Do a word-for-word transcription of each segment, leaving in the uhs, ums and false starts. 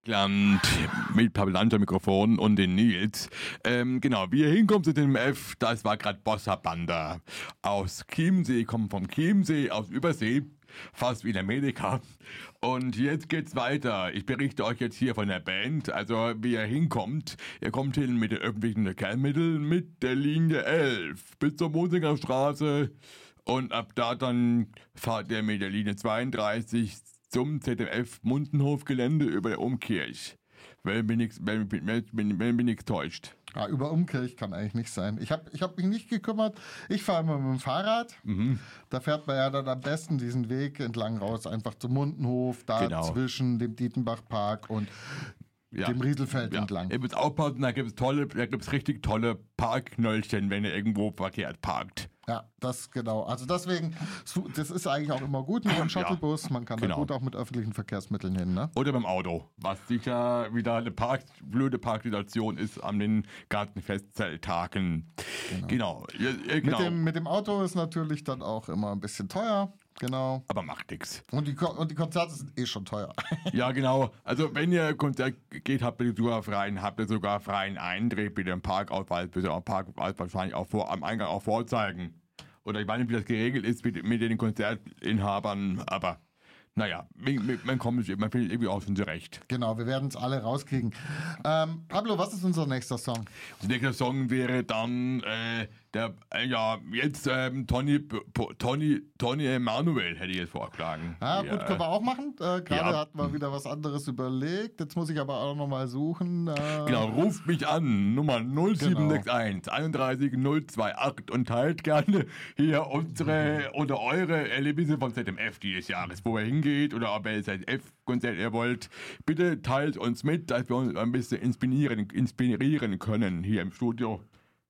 Land mit Pabelanter Mikrofon und den Nils. Ähm, genau, wie ihr hinkommt zu dem F, das war gerade Bossa Banda. Aus Chiemsee, kommen vom Chiemsee, aus Übersee, fast wie in Amerika. Und jetzt geht's weiter. Ich berichte euch jetzt hier von der Band, also wie ihr hinkommt. Ihr kommt hin mit den öffentlichen Verkehrsmitteln mit der Linie elf bis zur Musinger Straße. Und ab da dann fahrt ihr mit der Linie zweiunddreißig zum Z M F Mundenhof-Gelände über der Umkirch. Wenn mich nichts wenn, wenn, wenn, wenn mich nichts täuscht. Ja, über Umkirch kann eigentlich nicht sein. Ich habe ich hab mich nicht gekümmert. Ich fahre immer mit dem Fahrrad. Mhm. Da fährt man ja dann am besten diesen Weg entlang raus, einfach zum Mundenhof, da genau. zwischen dem Dietenbach-Park und ja. dem Rieselfeld ja. entlang. Ihr müsst aufpassen, da gibt es tolle, da gibt's richtig tolle Parkknöllchen, wenn ihr irgendwo verkehrt parkt. Ja, das genau. Also deswegen, das ist eigentlich auch immer gut mit dem Shuttlebus. Man kann genau. da gut auch mit öffentlichen Verkehrsmitteln hin. Ne? Oder beim Auto, was sicher wieder eine Park, blöde Parksituation ist an den Gartenfestzelttagen. Genau. Genau. Ja, genau. Mit, dem, mit dem Auto ist natürlich dann auch immer ein bisschen teuer. Genau. Aber macht nix. Und die, und die Konzerte sind eh schon teuer. Ja, genau. Also wenn ihr Konzert geht, habt ihr sogar freien, habt ihr sogar freien Eintritt mit dem Parkausweis, bitte auch Parkausweis wahrscheinlich auch vor, am Eingang auch vorzeigen. Oder ich weiß nicht, wie das geregelt ist mit, mit den Konzertinhabern, aber naja, man kommt, man findet irgendwie auch schon zurecht. Genau, wir werden es alle rauskriegen. Ähm, Pablo, was ist unser nächster Song? Der nächste Song wäre dann äh, der, äh, ja, jetzt ähm, Tony, Tony, Tony Emanuel hätte ich jetzt vorgeschlagen. Ja, ja. Gut, können wir auch machen. Äh, Gerade ja. hatten wir wieder was anderes überlegt. Jetzt muss ich aber auch nochmal suchen. Äh, genau, ruft mich an, Nummer null sieben sechs eins einunddreißig null zwei acht und teilt gerne hier unsere oder eure Erlebnisse von Z M F dieses Jahres, wo wir hingeht oder ob ihr Z M F-Konzert ihr wollt. Bitte teilt uns mit, dass wir uns ein bisschen inspirieren, inspirieren können hier im Studio.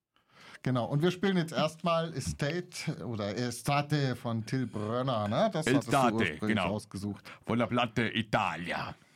Genau, und wir spielen jetzt erstmal Estate oder Estate von Till Brönner, ne? Das Estate, hattest du genau. ausgesucht. Von der Platte Italia.